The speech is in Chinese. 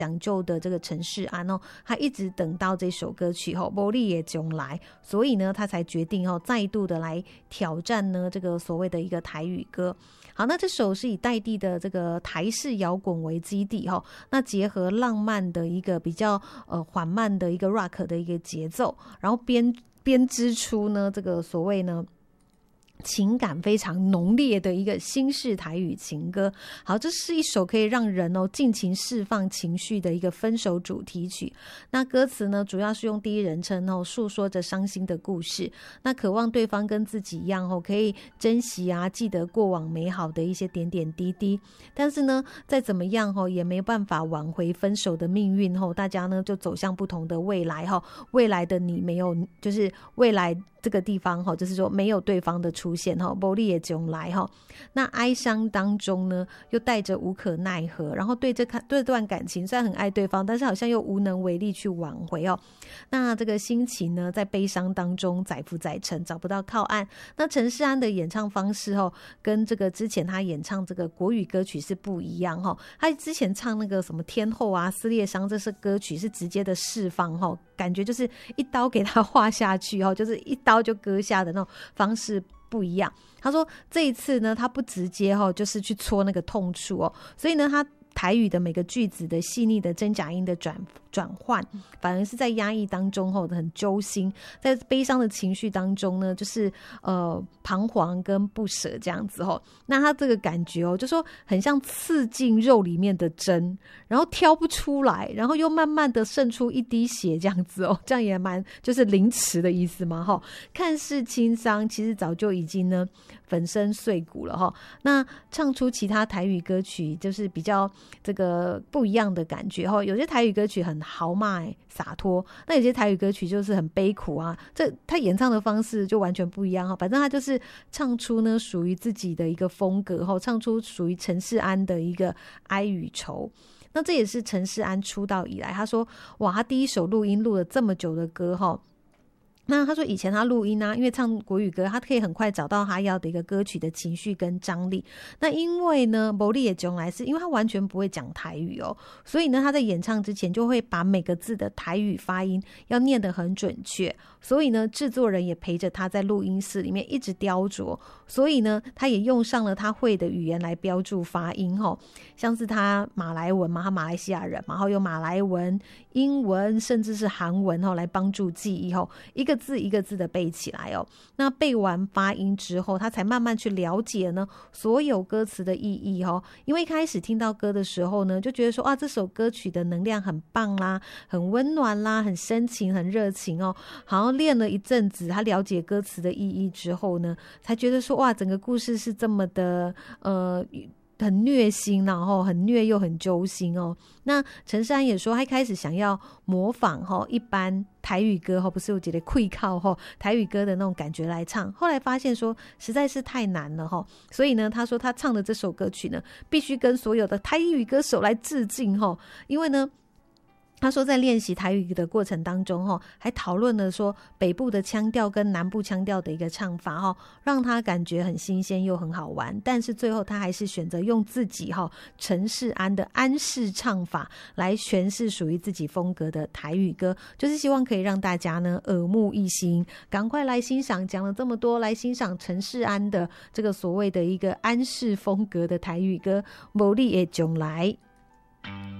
讲究的这个陈世安他一直等到这首歌曲没你的将来，所以呢他才决定再度的来挑战呢这个所谓的一个台语歌。好，那这首是以在地的这个台式摇滚为基地那结合浪漫的一个比较缓慢的一个 rock 的一个节奏，然后编织出呢这个所谓呢情感非常浓烈的一个新式台语情歌。好，这是一首可以让人尽情释放情绪的一个分手主题曲。那歌词呢主要是用第一人称诉说着伤心的故事，那渴望对方跟自己一样可以珍惜记得过往美好的一些点点滴滴，但是呢再怎么样也没办法挽回分手的命运大家呢就走向不同的未来未来的你没有，就是未来这个地方就是说没有对方的出现没你的将来那哀伤当中呢又带着无可奈何，然后对这段感情虽然很爱对方，但是好像又无能为力去挽回那这个心情呢在悲伤当中载浮载沉，找不到靠岸。那陈世安的演唱方式跟这个之前他演唱这个国语歌曲是不一样他之前唱那个什么天后撕裂伤，这是歌曲是直接的释放感觉就是一刀给他划下去就是一刀就割下的那种方式不一样。他说这一次呢他不直接就是去戳那个痛处所以呢他台语的每个句子的细腻的真假音的转换，反而是在压抑当中很揪心，在悲伤的情绪当中呢就是彷徨跟不舍这样子那他这个感觉就说很像刺进肉里面的针，然后挑不出来，然后又慢慢的渗出一滴血这样子这样也蛮就是凌迟的意思嘛看似轻伤，其实早就已经呢粉身碎骨了那唱出其他台语歌曲就是比较这个不一样的感觉有些台语歌曲很豪迈洒脱，那有些台语歌曲就是很悲苦这他演唱的方式就完全不一样反正他就是唱出呢属于自己的一个风格唱出属于陈世安的一个哀与愁。那这也是陈世安出道以来他说哇他第一首录音录了这么久的歌那他说以前他录音因为唱国语歌他可以很快找到他要的一个歌曲的情绪跟张力，那因为呢没你的将来是因为他完全不会讲台语所以呢他在演唱之前就会把每个字的台语发音要念得很准确，所以呢制作人也陪着他在录音室里面一直雕琢，所以呢他也用上了他会的语言来标注发音像是他马来文嘛，他马来西亚人嘛，然后有马来文、英文甚至是韩文来帮助记忆一个字一个字的背起来那背完发音之后他才慢慢去了解呢所有歌词的意义因为一开始听到歌的时候呢就觉得说这首歌曲的能量很棒啦，很温暖啦，很深情很热情好像练了一阵子他了解歌词的意义之后呢才觉得说哇整个故事是这么的很虐心，然后很虐又很揪心那陈世安也说他一开始想要模仿一般台语歌不是有觉得愧靠台语歌的那种感觉来唱，后来发现说实在是太难了所以呢他说他唱的这首歌曲呢必须跟所有的台语歌手来致敬因为呢他说在练习台语的过程当中还讨论了说北部的腔调跟南部腔调的一个唱法让他感觉很新鲜又很好玩，但是最后他还是选择用自己陈世安的安式唱法来诠释属于自己风格的台语歌，就是希望可以让大家呢耳目一新，赶快来欣赏，讲了这么多来欣赏陈世安的这个所谓的一个安式风格的台语歌没你的将来。